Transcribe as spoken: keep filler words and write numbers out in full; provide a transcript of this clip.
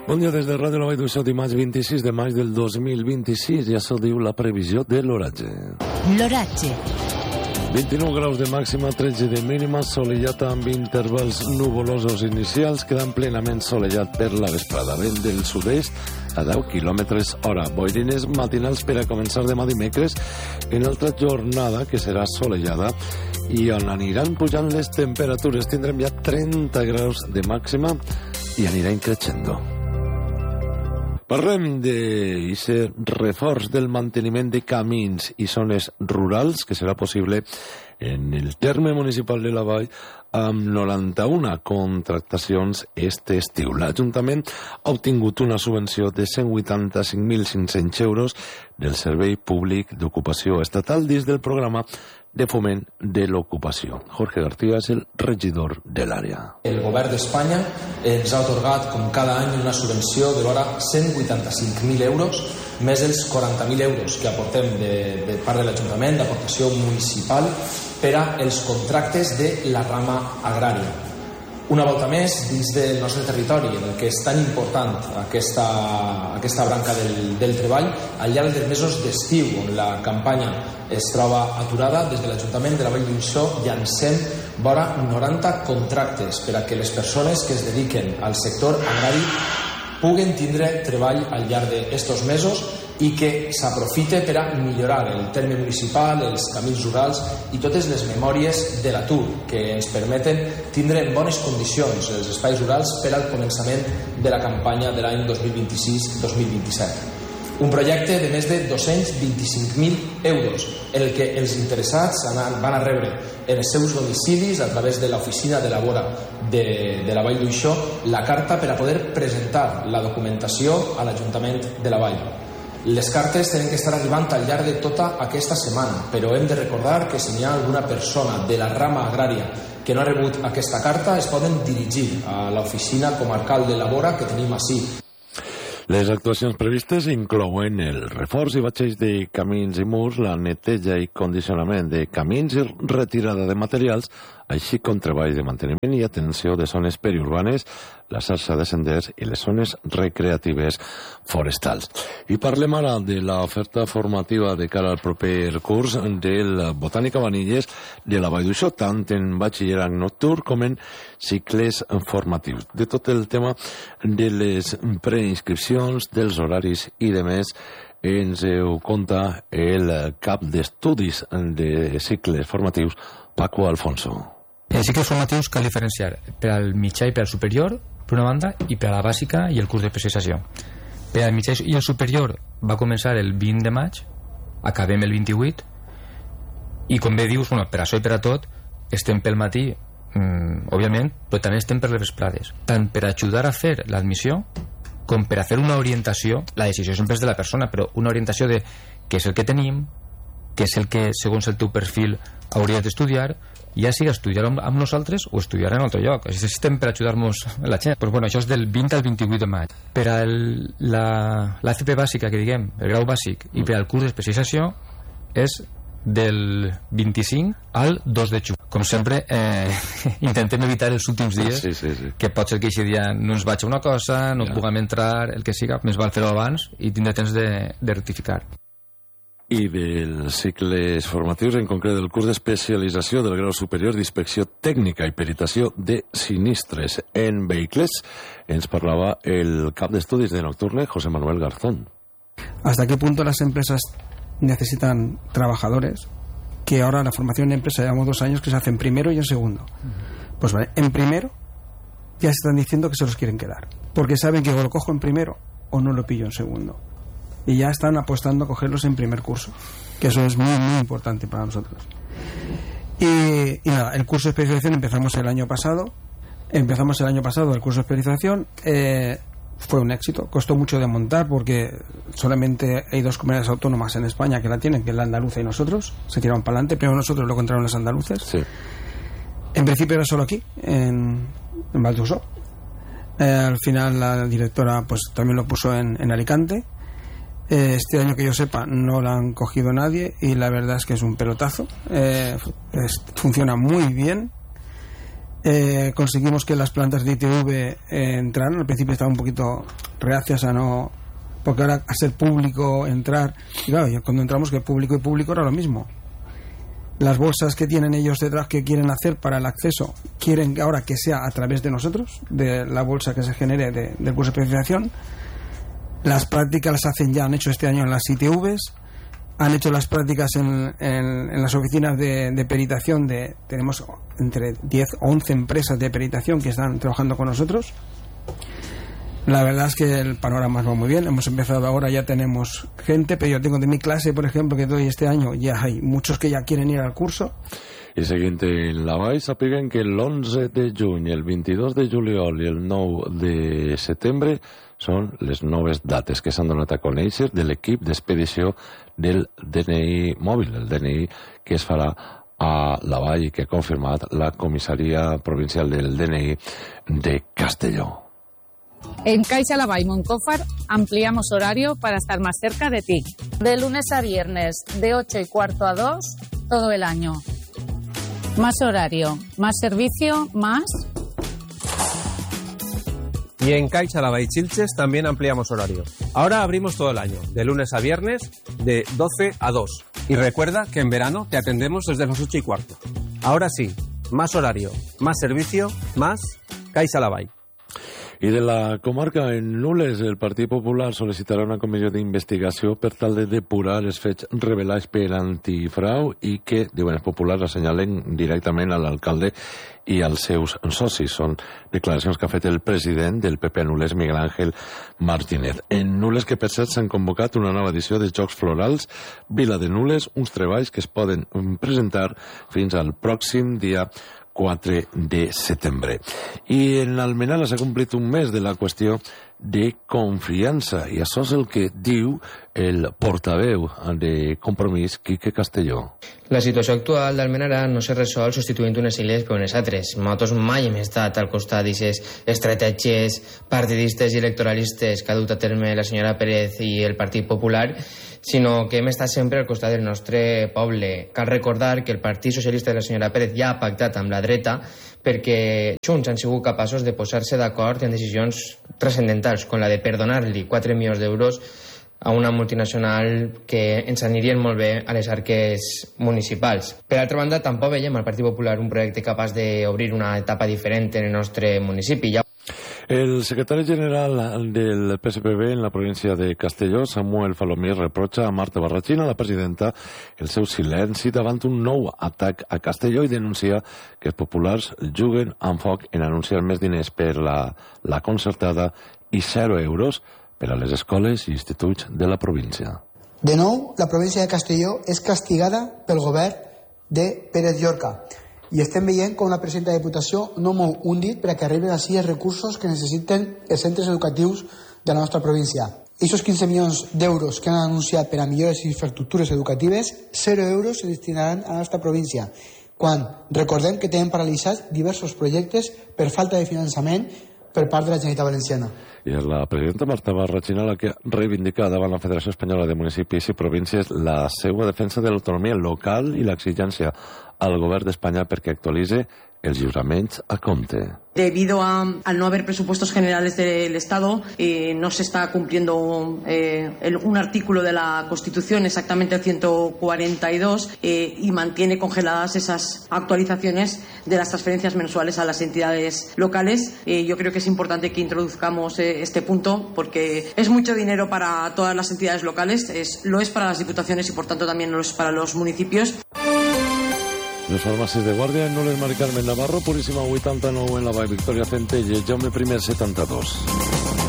Bon dia des de Ràdio La Vall d'Uixó, dimarts vint-i-sis de maig del dos mil vint-i-sis. Ja se'l diu la previsió de l'oratge. L'oratge. vint-i-nou graus de màxima, tretze de mínima, solellat amb intervals nuvolosos inicials, quedant plenament solellat per la vesprada. Vent del sud-est a deu quilòmetres hora. Boirines matinals per a començar demà dimecres en altra jornada que serà solellada i on aniran pujant les temperatures. Tindrem ja trenta graus de màxima i anirà increixendo. Parlem d'aquest reforç del manteniment de camins i zones rurals que serà possible en el terme municipal de la Vall amb noranta-una contractacions este estiu. L'Ajuntament ha obtingut una subvenció de cent vuitanta-cinc mil cinc-cents euros del Servei Públic d'Ocupació Estatal dins del programa de foment de l'ocupació. Jorge García és el regidor de l'àrea. El govern d'Espanya ens ha atorgat, com cada any, una subvenció de vora cent vuitanta-cinc mil euros, més els quaranta mil euros que aportem de, de part de l'Ajuntament, d'aportació municipal, per a els contractes de la rama agrària. Una volta més, dins del nostre territori, en el que és tan important aquesta, aquesta branca del, del treball, al llarg dels mesos d'estiu, on la campanya es troba aturada, des de l'Ajuntament de la Vall d'Uixó llancem vora noranta contractes per a que les persones que es dediquen al sector agrari puguen tindre treball al llarg d'estos mesos i que s'aprofite per a millorar el terme municipal, els camins rurals i totes les memòries de l'atur que ens permeten tindre en bones condicions els espais rurals per al començament de la campanya de l'any dos mil vint-i-sis dos mil vint-i-set. Un projecte de més de dos-cents vint-i-cinc mil euros en el que els interessats van a rebre en els seus domicilis a través de l'oficina de la vora de, de la Vall d'Uixó la carta per a poder presentar la documentació a l'Ajuntament de la Vall. Les cartes tenen que estar arribant al llarg de tota aquesta setmana, però hem de recordar que si hi ha alguna persona de la rama agrària que no ha rebut aquesta carta es poden dirigir a l'oficina comarcal de la vora que tenim ací. Les actuacions previstes inclouen el reforç i batxeix de camins i murs, la neteja i condicionament de camins i retirada de materials, així com treball de manteniment i atenció de zones periurbanes, la xarxa de senders i les zones recreatives forestals. I parlem ara de l'oferta formativa de cara al proper curs del Botànica Vanilles de la Vall d'Uixó, tant en batxillerat nocturn com en cicles formatius. De tot el tema de les preinscripcions, dels horaris i de més, ens ho conta el cap d'estudis de cicles formatius, Paco Alfonso. Els cicles formatius cal diferenciar per al mitjà i per al superior, per una banda, i per a la bàsica i el curs de precisació. Per al mitjà i el superior va començar el vint de maig, acabem el vint-i-vuit, i com bé dius, bueno, per això i per a tot, estem pel matí, mmm, òbviament, però també estem per les vesprades, tant per ajudar a fer l'admissió com per a fer una orientació. La decisió sempre és de la persona, però una orientació de què és el que tenim, què és el que, segons el teu perfil, hauries d'estudiar, ja sigui estudiar amb, amb nosaltres o estudiar en altre lloc. Així estem per ajudar-nos la gent. Pues bueno, això és del vint al vint-i-vuit de maig. Per a el, la, la F P bàsica, que diguem, el grau bàsic, i per al curs d'especialització és del vint-i-cinc al dos de juny. Com sempre, eh, intentem evitar els últims dies, sí, sí, sí. que pot ser que aquest dia no ens vaig a una cosa, no ja. puguem entrar, el que siga, més val fer-ho abans i tindre temps de, de rectificar. I dels cicles formatius, en concret del curs d'especialització del grau superior d'inspecció tècnica i peritació de sinistres en vehicles, ens parlava el cap d'estudis de Nocturne, José Manuel Garzón. ¿Hasta qué punto las empresas necesitan trabajadores? Que ahora la formación en empresa llevamos dos años que se hace en primero y en segundo. Pues vale, en primero ya se están diciendo que se los quieren quedar, porque saben que o lo cojo en primero o no lo pillo en segundo. Y ya están apostando a cogerlos en primer curso, que eso es muy, muy importante para nosotros. Y, y nada, el curso de especialización empezamos el año pasado. Empezamos el año pasado el curso de especialización. Eh, fue un éxito, costó mucho de montar porque solamente hay dos comunidades autónomas en España que la tienen, que es la andaluza y nosotros. Se tiraron para adelante, primero nosotros, luego entraron los andaluces. Sí. En principio era solo aquí, en, en Vall d'Uixó. Eh, al final la directora pues también lo puso en, en Alicante. Este año que yo sepa no la han cogido nadie y la verdad es que es un pelotazo. Eh, es, funciona muy bien. Eh, conseguimos que las plantas de I T V eh, entraran. Al principio estaban un poquito reacias a no, porque ahora a ser público entrar, y claro, cuando entramos que público y público era lo mismo. Las bolsas que tienen ellos detrás que quieren hacer para el acceso, quieren ahora que sea a través de nosotros, de la bolsa que se genere de, del curso de especialización. Las prácticas las hacen ya, han hecho este año en las I T Vs, han hecho las prácticas en, en, en las oficinas de, de peritación. De, tenemos entre diez o once empresas de peritación que están trabajando con nosotros. La verdad es que el panorama va muy bien. Hemos empezado ahora, ya tenemos gente, pero yo tengo de mi clase, por ejemplo, que doy este año, ya hay muchos que ya quieren ir al curso. I seguint en la Vall, sapiguen que l'onze de juny, el vint-i-dos de juliol i el nou de setembre són les noves dates que s'han donat a conèixer de l'equip d'expedició del D N I mòbil, el D N I que es farà a la Vall i que ha confirmat la comissaria provincial del D N I de Castelló. En Caixa Laval Moncófar ampliamos horario para estar más cerca de ti. De lunes a viernes, de ocho y cuarto a dos, todo el año. Más horario, más servicio, más... Y en Caixa Laval Chilches también ampliamos horario. Ahora abrimos todo el año, de lunes a viernes, de doce a dos. Y recuerda que en verano te atendemos desde las ocho y cuarto. Ahora sí, más horario, más servicio, más Caixa Laval. I de la comarca, en Nules, el Partit Popular sol·licitarà una comissió d'investigació per tal de depurar els fets revelats per antifrau i que, diuen els populars, assenyalen directament a l'alcalde i als seus socis. Són declaracions que ha fet el president del P P a Nules, Miguel Ángel Martínez. En Nules, que per cert s'han convocat una nova edició de Jocs Florals Vila de Nules, uns treballs que es poden presentar fins al pròxim dia quatre de setembre. I en Almenara s'ha complit un mes de la qüestió de confiança, i això és el que diu el portaveu de Compromís, Quique Castelló. La situació actual d'Almenara no se resol substituint unes sigles per unes altres. Nosaltres mai hem estat al costat d'aquestes estratègies partidistes i electoralistes que ha dut a terme la senyora Pérez i el Partit Popular, sinó que hem estat sempre al costat del nostre poble. Cal recordar que el Partit Socialista de la senyora Pérez ja ha pactat amb la dreta perquè junts han sigut capaços de posar-se d'acord en decisions transcendentals, com la de perdonar-li quatre milions d'euros a una multinacional que ens anirien molt bé a les arques municipals. Per altra banda, tampoc veiem al Partit Popular un projecte capaç d'obrir una etapa diferent en el nostre municipi. Ja... El secretari general del P S P B en la província de Castelló, Samuel Falomir, reprocha a Marta Barrachina, la presidenta, el seu silenci davant un nou atac a Castelló i denuncia que els populars juguen amb foc en anunciar més diners per la, la concertada i zero euros per a les escoles i instituts de la província. De nou, la província de Castelló és castigada pel govern de Pérez Llorca i estem veient com la presidenta de Diputació no mou un dit per a que arriben així els recursos que necessiten els centres educatius de la nostra província. Aquests quinze milions d'euros que han anunciat per a millores i infraestructures educatives, zero euros se destinaran a la nostra província, quan recordem que tenen paralitzats diversos projectes per falta de finançament per part de la Generalitat Valenciana. I és la presidenta Marta Barrachina la que reivindica davant la Federació Espanyola de Municipis i Províncies la seva defensa de l'autonomia local i l'exigència al govern d'Espanya perquè actualitze els lliuraments a compte. Debido a, al no haber presupuestos generales del Estado, eh, no se está cumpliendo eh, el, un artículo de la Constitución, exactamente el ciento cuarenta y dos, eh, y mantiene congeladas esas actualizaciones de las transferencias mensuales a las entidades locales. Eh, yo creo que es importante que introduzcamos eh, este punto porque es mucho dinero para todas las entidades locales, es, lo es para las diputaciones y por tanto también lo es para los municipios. Les farmàcies de Guàrdia, en Nules, Mari Carmen Navarro, Puríssima vuitanta-nou en la Vall, Victòria Centelles, Jaume I setanta-dos.